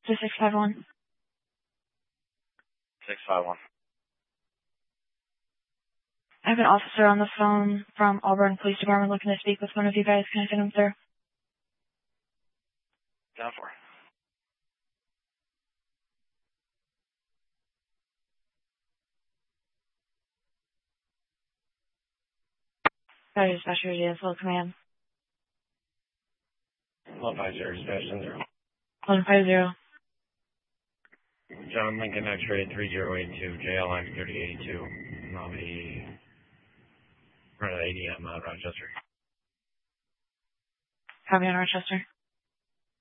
to 651. 651. I have an officer on the phone from Auburn Police Department looking to speak with one of you guys. Can I send him through? Down for. Sorry, Dispatcher, yes, full command. 150, dispatch 0. 150. John Lincoln X-ray 3082, JLX 3082. I'll be running at ADM, Rochester. Copy on Rochester.